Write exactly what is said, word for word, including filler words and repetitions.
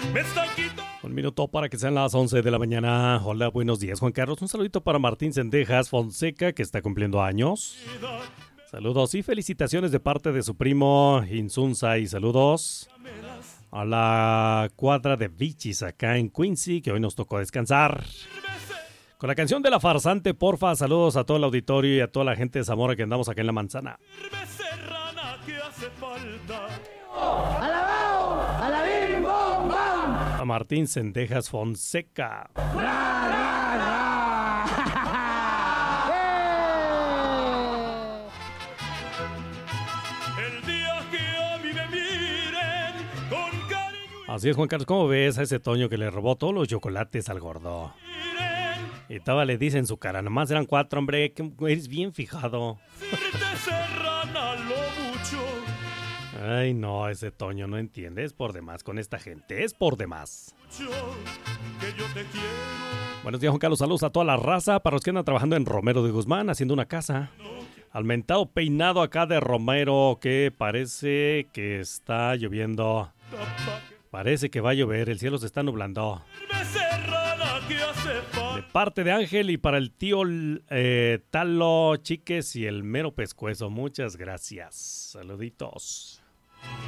Un minuto para que sean las once de la mañana. Hola, buenos días, Juan Carlos. Un saludito para Martín Cendejas Fonseca, que está cumpliendo años. Saludos y felicitaciones de parte de su primo Insunza. Y saludos a la cuadra de Bichis acá en Quincy, que hoy nos tocó descansar con la canción de La Farsante, porfa. Saludos a todo el auditorio y a toda la gente de Zamora que andamos acá en La Manzana. ¡Alabao! ¡Alabim, bom, bam! A Martín Cendejas Fonseca. ¡Ra, ra, ra! El día que a mí me miren con cariño. Así es, Juan Carlos. ¿Cómo ves a ese Toño que le robó todos los chocolates al gordo? Y todavía le dice en su cara, nomás eran cuatro, hombre, que eres bien fijado. Ay, no, ese Toño no entiende, es por demás con esta gente, es por demás. Buenos días, Juan Carlos, saludos a toda la raza, para los que andan trabajando en Romero de Guzmán, haciendo una casa. Al mentado peinado acá de Romero, que parece que está lloviendo. Parece que va a llover, el cielo se está nublando. De parte de Ángel y para el tío eh, Talo Chiques y el mero pescuezo. Muchas gracias. Saluditos.